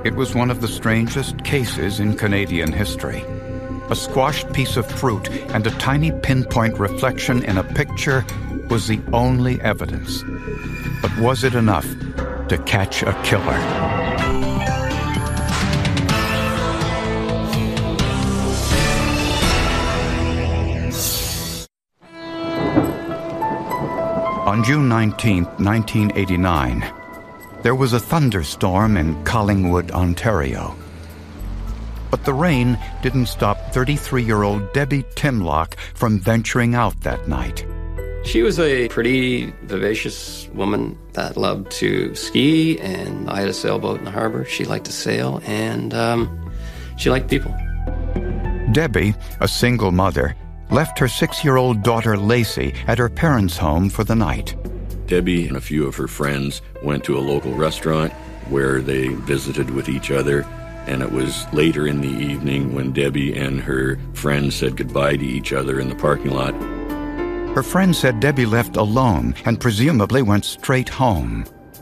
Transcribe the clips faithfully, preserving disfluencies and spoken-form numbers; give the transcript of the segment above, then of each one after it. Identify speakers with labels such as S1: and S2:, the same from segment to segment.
S1: It was one of the strangest cases in Canadian history. A squashed piece of fruit and a tiny pinpoint reflection in a picture was the only evidence. But was it enough to catch a killer? On June nineteenth, nineteen eighty-nine, there was a thunderstorm in Collingwood, Ontario. But the rain didn't stop thirty-three-year-old Debbie Timlock from venturing out that night.
S2: She was a pretty vivacious woman that loved to ski, and I had a sailboat in the harbor. She liked to sail, and um, she liked people.
S1: Debbie, a single mother, left her six-year-old daughter Lacey at her parents' home for the night.
S3: Debbie and a few of her friends went to a local restaurant where they visited with each other, and it was later in the evening when Debbie and her friends said goodbye to each other in the parking lot.
S1: Her friend said Debbie left alone and presumably went straight home.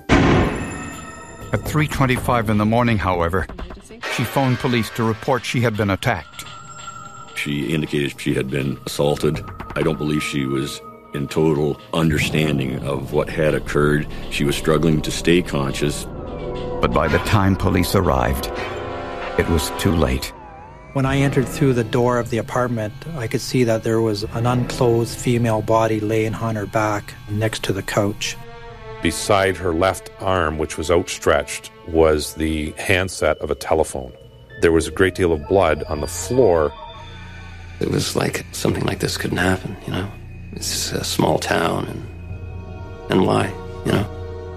S1: At three twenty-five in the morning, however, she phoned police to report she had been attacked.
S3: She indicated she had been assaulted. I don't believe she was in total understanding of what had occurred. She was struggling to stay conscious.
S1: But by the time police arrived, it was too late.
S4: When I entered through the door of the apartment, I could see that there was an unclothed female body laying on her back next to the couch.
S5: Beside her left arm, which was outstretched, was the handset of a telephone. There was a great deal of blood on the floor.
S2: It was like something like this couldn't happen, you know. It's a small town, and and why, you know?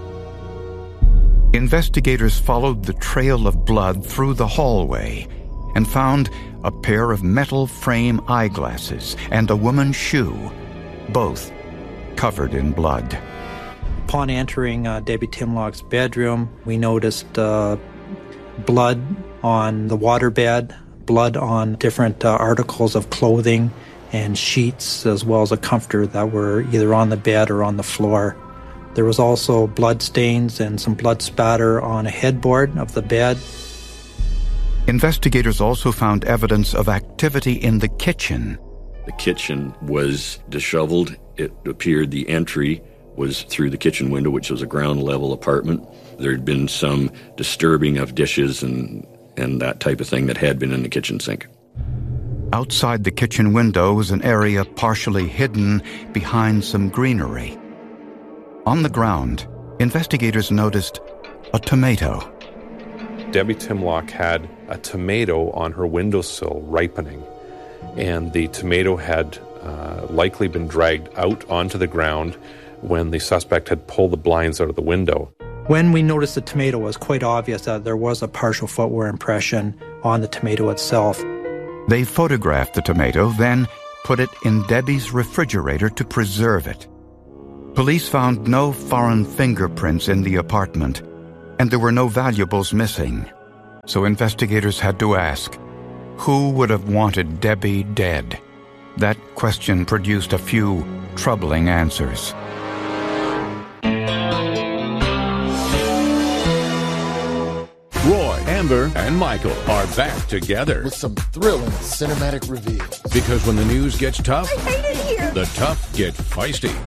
S1: Investigators followed the trail of blood through the hallway and found a pair of metal frame eyeglasses and a woman's shoe, both covered in blood.
S4: Upon entering uh, Debbie Timlock's bedroom, we noticed uh, blood on the waterbed, blood on different uh, articles of clothing and sheets, as well as a comforter that were either on the bed or on the floor. There was also blood stains and some blood spatter on a headboard of the bed.
S1: Investigators also found evidence of activity in the kitchen.
S3: The kitchen was disheveled. It appeared the entry was through the kitchen window, which was a ground-level apartment. There had been some disturbing of dishes and, and that type of thing that had been in the kitchen sink.
S1: Outside the kitchen window was an area partially hidden behind some greenery. On the ground, investigators noticed a tomato.
S5: Debbie Timlock had a tomato on her windowsill ripening, and the tomato had uh, likely been dragged out onto the ground when the suspect had pulled the blinds out of the window.
S4: When we noticed the tomato, it was quite obvious that there was a partial footwear impression on the tomato itself.
S1: They photographed the tomato, then put it in Debbie's refrigerator to preserve it. Police found no foreign fingerprints in the apartment, and there were no valuables missing. So investigators had to ask, who would have wanted Debbie dead? That question produced a few troubling answers.
S6: Roy, Amber, and Michael are back together
S7: with some thrilling cinematic reveals.
S6: Because when the news gets tough,
S8: I hate it here.
S6: The tough get feisty.